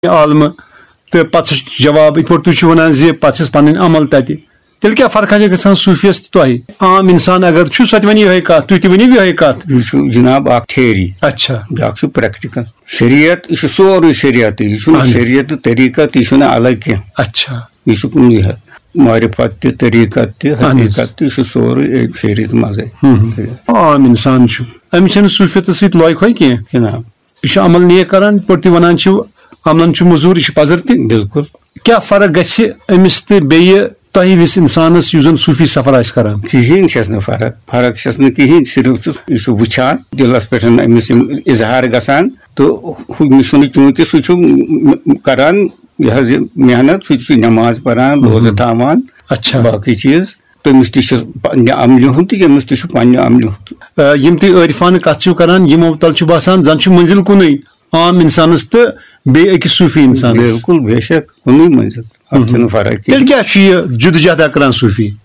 عالم تو پتہ جواب ات پٲٹھۍ تُہۍ چھِو وَنان زِ پتہٕ چھس پنٕنۍ عمل تتہِ تیٚلہِ کیٛاہ فرقا چھِ گژھان صوٗفیَس تہٕ تۄہہِ عام اِنسان اگر چھُ سۄ تہِ وَنہِ یِہے کتھ تُہۍ تہِ ؤنِو یِہے کتھ یہ چھُ جناب اکھ تھیری اچھا بیاکھ چھُ پریکٹِکل شریعت یہ چھُ سورُے شریعت یہ چھُنہٕ شریعت تہٕ طریقت یہِ چھُنہٕ الگ کینٛہہ اچھا یہ چھُ کُنُے معرفت تہِ طریقت تہِ حقیقت تہِ یہِ چھُ سورُے شریعت منٛزٕے عام اِنسان چھُ أمِس چھنہٕ صوٗفیتس سۭتۍ لویہِ کینٛہہ جناب یہِ چھُ عمل نیک کران یِتھ پٲٹھۍ تُہۍ وَنان چھِو عملن چھُ موٚزوٗر یہِ چھُ پزر تہِ بالکل کیٛاہ فرق گژھِ أمِس تہٕ بیٚیہِ تۄہہِ وِس اِنسانس یُس زن صوٗفی سفر آسہِ کران کِہیٖنۍ چھس نہٕ فرق چھس نہٕ کِہیٖنۍ صرف چھُ یہِ چھُ وٕچھان دِلس پٮ۪ٹھ أمِس یِم اظہار گژھان تہٕ ہُمِس چھُنہٕ چوٗنٛکہِ سُہ چھُ کران یہِ حظ یہِ محنت سُہ تہِ چھُ نٮ۪ماز پران روزٕ تھاوان اچھا باقٕے چیٖز تٔمِس تہِ چھُ پننہِ عملہِ ہُنٛد تہٕ ییٚمِس تہِ چھُ پننہِ عملہِ ہُنٛد یِم تُہۍ عٲرفانہٕ کتھ چھِو کران یِمو تل چھُ باسان زن چھُ مٔنزِل کُنُے عام اِنسانس تہٕ بیٚیہِ أکِس صوٗفی اِنسانس بالکل بے شک کُنُے مٔنزِل اتھ چھنہٕ فرق تیٚلہِ کیٛاہ چھُ یہِ جُدٕ جہدا کران صوٗفی